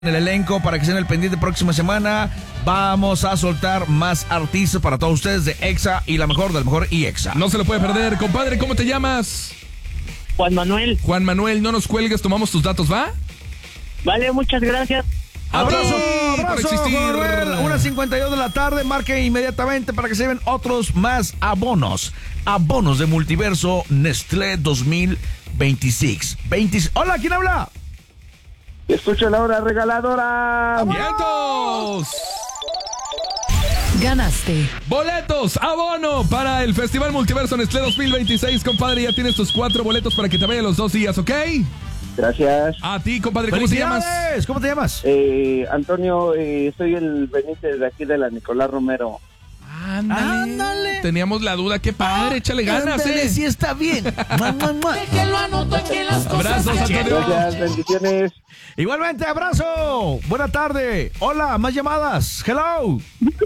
En el elenco, para que estén al pendiente próxima semana, vamos a soltar más artistas para todos ustedes de EXA y la mejor del mejor y EXA. No se lo puede perder, compadre. ¿Cómo te llamas? Juan Manuel. Juan Manuel, no nos cuelgues, tomamos tus datos, ¿va? Vale, muchas gracias. Abrazo, por existir. Juan Manuel. 1:52 de la tarde, marque inmediatamente para que se lleven otros más abonos. Abonos de Multiverso Nestlé 2026. Hola, ¿quién habla? Escucha la hora regaladora. ¡Vientos! Ganaste Boletos, abono para el Festival Multiverso Nestlé 2026, compadre. Ya tienes tus 4 boletos para que te vayan los 2 días, ¿ok? Gracias. A ti, compadre, ¿cómo te llamas? ¿Cómo te llamas? Antonio, soy el Benítez de aquí de la Nicolás Romero. Ándale. Teníamos la duda, qué padre, échale ganas, Sí está bien. Abrazos, Antonio. Gracias, bendiciones. Igualmente, abrazo. Buena tarde. Hola, más llamadas. Hello.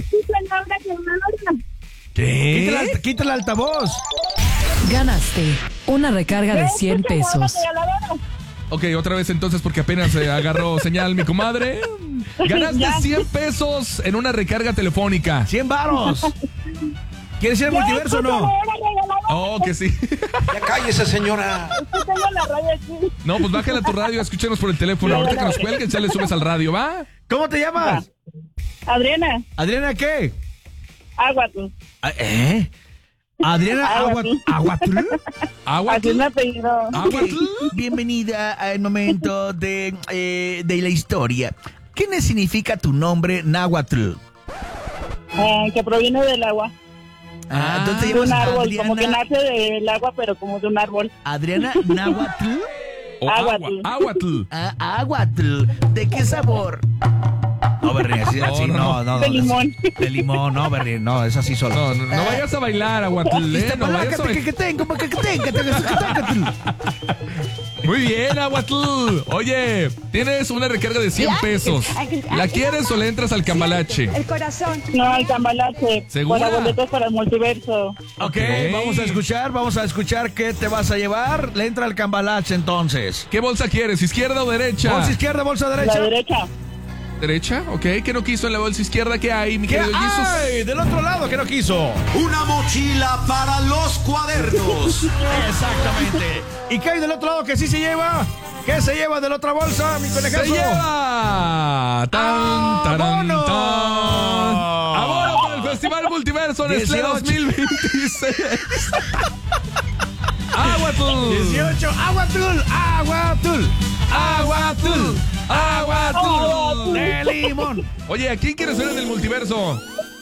¿Qué? Quita el altavoz. Ganaste una recarga de 100 pesos. Ok, otra vez entonces porque apenas agarró señal mi comadre. Ganaste 100 pesos en una recarga telefónica. 100 varos. ¿Quieres ir al multiverso o no? Oh, que sí. Ya cállese, señora. No, pues bájale a tu radio, escúchenos por el teléfono. Ahorita que nos cuelguen, ya le subes al radio, ¿va? ¿Cómo te llamas? Adriana. ¿Adriana qué? Aguatl. ¿Eh? Adriana Aguatl. Así es mi apellido. Aguatl. Bienvenida al momento de la historia. ¿Qué significa tu nombre Náhuatl? Que proviene del agua. Entonces De un llamas árbol, Adriana, como que nace del agua, pero como de un árbol. Adriana Náhuatl. O Aguatl. Aguatl. Aguatl. ¿De qué sabor? No, Berrín, así, no. De limón. De limón, no, Berrín, no, es así solo. No vayas a bailar, Aguatl. No vayas a Muy bien, Aguatl. Oye, tienes una recarga de 100 pesos. ¿La quieres o le entras al cambalache? El corazón. No, el cambalache. ¿Segura? Para boletos para el multiverso. Ok, vamos a escuchar qué te vas a llevar. Le entra el cambalache entonces. ¿Qué bolsa quieres? ¿Izquierda o derecha? Bolsa izquierda, bolsa La derecha. derecha. ¿Derecha? Ok. ¿Qué no quiso en la bolsa izquierda? ¿Qué hay, mi ¿Qué querido Jesus? hay del otro lado que no quiso? Una mochila para los cuadernos. Exactamente. ¿Y qué hay del otro lado que sí se lleva? ¿Qué se lleva de la otra bolsa, mi conejazo? ¡Se lleva! ¡Abono! ¡Abono para el Festival Multiverso Nestlé 18. 2026! ¡Aguatl! 18. Aguatl. De limón. Oye, ¿a quién quieres ver en el multiverso?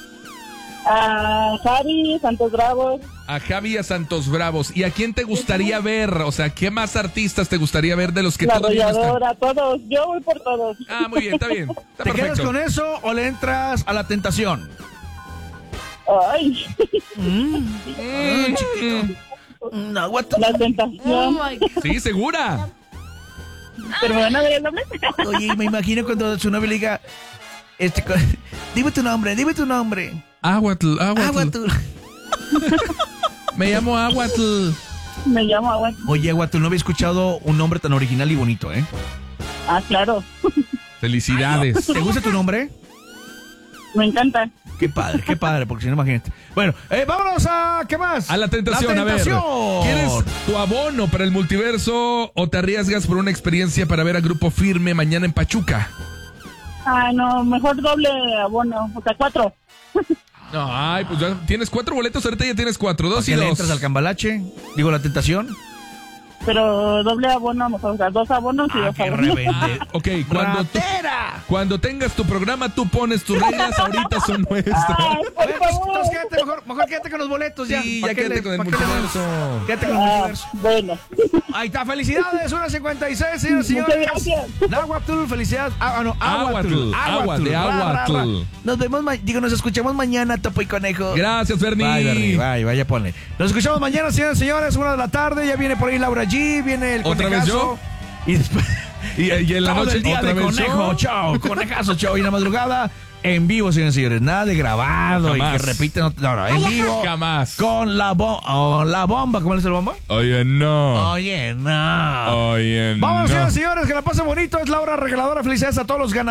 A Javi, Santos Bravos. A Javi y a Santos Bravos. ¿Y a quién te gustaría ver? O sea, ¿qué más artistas te gustaría ver de los que La todavía no están? Arrolladora, todos. Yo voy por todos. Ah, muy bien, está bien. Está ¿Te quedas perfecto. con eso o le entras a la tentación? Ay, Chiquito. Aguatl. la tentación. Sí, segura. Pero me van a ver el nombre. Oye, me imagino cuando su novio le diga, dime tu nombre. Aguatl. Aguatl. Me llamo Aguatl. Me llamo Aguatl. Oye, Aguatl, no había escuchado un nombre tan original y bonito, ¿eh? Ah, claro. Felicidades. ¿Te gusta tu nombre? Me encanta. Qué padre, porque si no, imagínate. Bueno, vámonos a, ¿qué más? A la tentación, a ver. ¿Quieres tu abono para el multiverso o te arriesgas por una experiencia para ver a Grupo Firme mañana en Pachuca? Ah, no, mejor doble abono. O sea, 4. No, ay, pues ya tienes 4 boletos, ahorita ya tienes 4, 2 y ¿Qué le 2. entras al cambalache? Digo, la tentación. Pero doble abono, mejor. O sea, 2 abonos y 2 qué abonos. rebelde. Ok, cuando tengas tu programa, tú pones tus reglas, ahorita son nuestras. Ay, por favor. Entonces quédate mejor quédate con los boletos ya. Sí, ¿Pa' ya qué quédate le- con el pa' qué le- multiverso. Quédate con el multiverso. Bueno. Ahí está, felicidades, 1:56, señores y Muchas señores. gracias. Náhuatl, felicidades. Aguatl, Aguatl. Nos vemos, nos escuchamos mañana, Topo y Conejo. Gracias, Bernie. Bye, Bernie, vaya, ponle. Nos escuchamos mañana, señores y señores, 1 de la tarde. Ya viene por ahí Laura G, viene el ¿Otra vez conejazo. yo? Y después, Y en la Todo noche el día otra de vez conejo, show, conejazo, show. Y en la madrugada, en vivo, señores y señores. Nada de grabado Jamás. y que repiten. No, en vivo. Jamás. Con la bomba. ¿Cómo le dice la bomba? Oye, no. Oye, no. Oye, Vamos, no. señores y señores, que la pasen bonito. Es la hora regaladora. Felicidades a todos los ganadores.